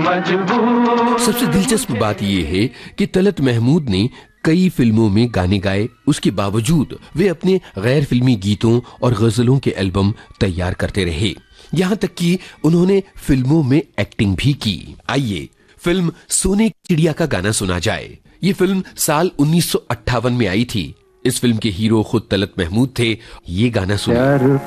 मजबूर। सबसे दिलचस्प बात यह है कि तलत महमूद ने कई फिल्मों में गाने गाए, उसके बावजूद वे अपने गैर फिल्मी गीतों और गजलों के एल्बम तैयार करते रहे। यहाँ तक कि उन्होंने फिल्मों में एक्टिंग भी की। आइए फिल्म सोने की चिड़िया का गाना सुना जाए। ये फिल्म साल 1958 में आई थी। इस फिल्म के हीरो खुद तलत महमूद थे। ये गाना सुनिए।